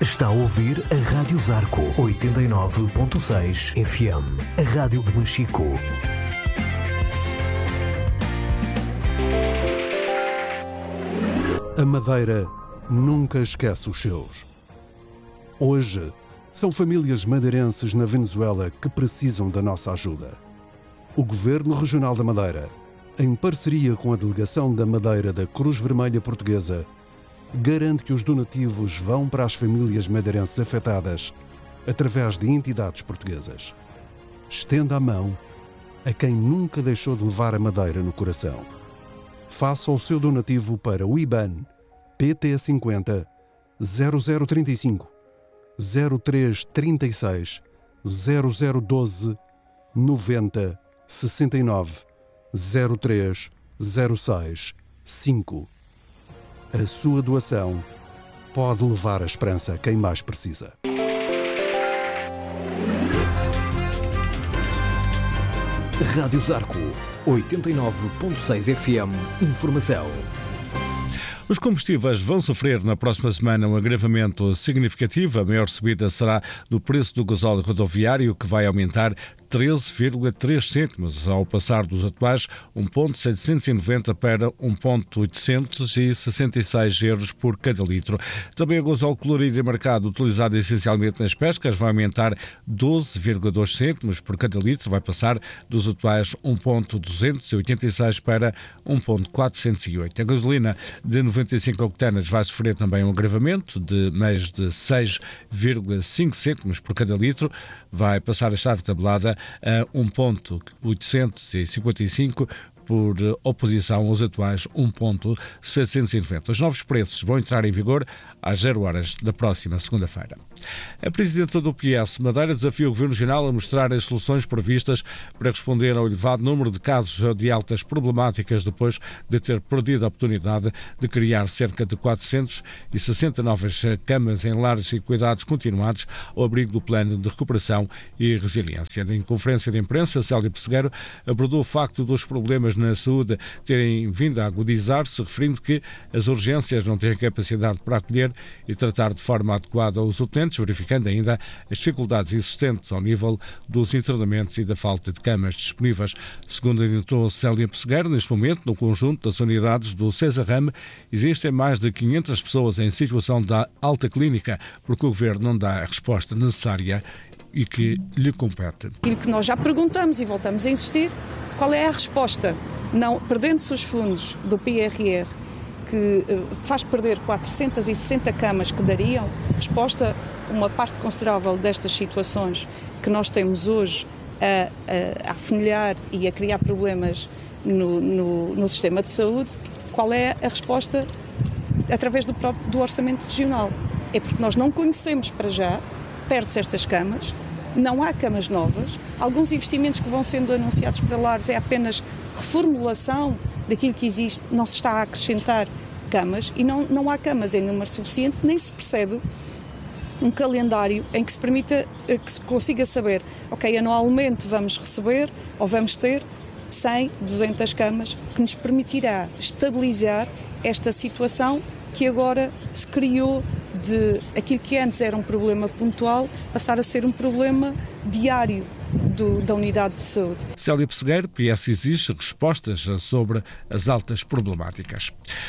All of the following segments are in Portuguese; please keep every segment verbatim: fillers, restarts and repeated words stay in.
Está a ouvir a Rádio Zarco oitenta e nove ponto seis F M, a rádio de Machico. A Madeira nunca esquece os seus. Hoje, são famílias madeirenses na Venezuela que precisam da nossa ajuda. O Governo Regional da Madeira, em parceria com a Delegação da Madeira da Cruz Vermelha Portuguesa, garante que os donativos vão para as famílias madeirenses afetadas através de entidades portuguesas. Estenda a mão a quem nunca deixou de levar a Madeira no coração. Faça o seu donativo para o I B A N P T cinquenta zero zero trinta e cinco zero três trinta e seis zero zero doze noventa sessenta e nove zero três zero seis cinco. A sua doação pode levar a esperança a quem mais precisa. Rádio Zarco oitenta e nove ponto seis F M. Informação. Os combustíveis vão sofrer na próxima semana um agravamento significativo. A maior subida será do preço do gasóleo rodoviário, que vai aumentar treze vírgula três cêntimos, ao passar dos atuais um vírgula setecentos e noventa para um vírgula oitocentos e sessenta e seis euros por cada litro. Também o gasóleo colorido e marcado, utilizado essencialmente nas pescas, vai aumentar doze vírgula dois cêntimos por cada litro, vai passar dos atuais um vírgula duzentos e oitenta e seis para um vírgula quatrocentos e oito. A gasolina de noventa e cinco octanas vai sofrer também um agravamento de mais de seis vírgula cinco cêntimos por cada litro, vai passar a estar tabelada a um vírgula oitocentos e cinquenta e cinco por oposição aos atuais um vírgula seiscentos e noventa. Os novos preços vão entrar em vigor às zero horas da próxima segunda-feira. A Presidenta do P S Madeira desafia o Governo Regional a mostrar as soluções previstas para responder ao elevado número de casos de altas problemáticas depois de ter perdido a oportunidade de criar cerca de quatrocentas e sessenta novas camas em lares e cuidados continuados ao abrigo do Plano de Recuperação e Resiliência. Em conferência de imprensa, Célia Pessegueiro abordou o facto dos problemas na saúde terem vindo a agudizar-se, referindo que as urgências não têm capacidade para acolher e tratar de forma adequada os utentes, verificando ainda as dificuldades existentes ao nível dos internamentos e da falta de camas disponíveis. Segundo adiantou Célia Pessegueiro, neste momento, no conjunto das unidades do Cesarrame, existem mais de quinhentas pessoas em situação de alta clínica, porque o Governo não dá a resposta necessária e que lhe compete. Aquilo que nós já perguntamos e voltamos a insistir, qual é a resposta? Não, perdendo-se os fundos do P R R, que faz perder quatrocentas e sessenta camas que dariam resposta a uma parte considerável destas situações que nós temos hoje a, a, a afunilhar e a criar problemas no, no, no sistema de saúde, qual é a resposta? Através do, próprio, do orçamento regional. É porque nós não conhecemos para já, perde-se estas camas, não há camas novas, alguns investimentos que vão sendo anunciados para lares é apenas reformulação daquilo que existe, não se está a acrescentar camas e não, não há camas em número suficiente, nem se percebe um calendário em que se permita, que se consiga saber, ok, anualmente vamos receber ou vamos ter cem, duzentas camas, que nos permitirá estabilizar esta situação que agora se criou de aquilo que antes era um problema pontual, passar a ser um problema diário do, da unidade de saúde. Célia Pessegueiro, P S exige respostas sobre as altas problemáticas.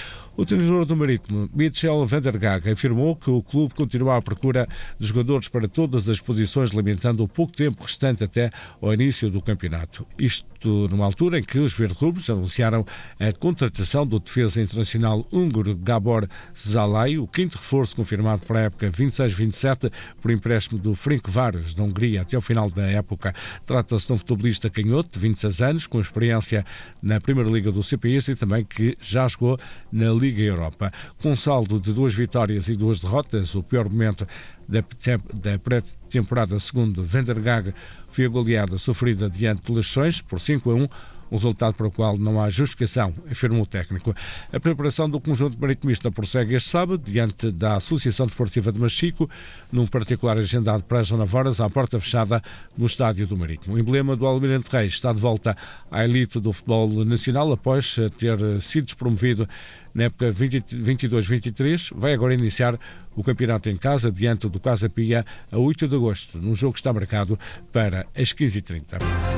O treinador do Marítimo, Michel van der Gaag, afirmou que o clube continua à procura de jogadores para todas as posições, lamentando o pouco tempo restante até ao início do campeonato. Isto numa altura em que os verde-rubros anunciaram a contratação do defesa internacional húngaro Gábor Szalai, o quinto reforço confirmado para a época vinte e seis vinte e sete por empréstimo do Ferencváros da Hungria até ao final da época. Trata-se de um futebolista canhoto de vinte e seis anos, com experiência na Primeira Liga do C P S e também que já jogou na Liga Liga Europa. Com um saldo de duas vitórias e duas derrotas, o pior momento da, da pré-temporada, segundo van der Gaag, foi a goleada sofrida diante de Leixões por cinco a um, um resultado para o qual não há justificação, afirma o técnico. A preparação do conjunto maritimista prossegue este sábado, diante da Associação Desportiva de Machico, num particular agendado para as nove horas, à porta fechada, no Estádio do Marítimo. O emblema do Almirante Reis está de volta à elite do futebol nacional, após ter sido despromovido na época vinte e dois vinte e três. Vai agora iniciar o campeonato em casa, diante do Casa Pia, a oito de agosto, num jogo que está marcado para as quinze e trinta.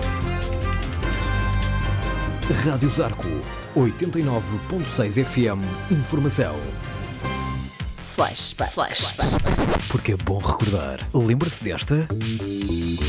Rádio Zarco, oitenta e nove ponto seis F M. Informação. Flashback. Flashback. Porque é bom recordar. Lembra-se desta?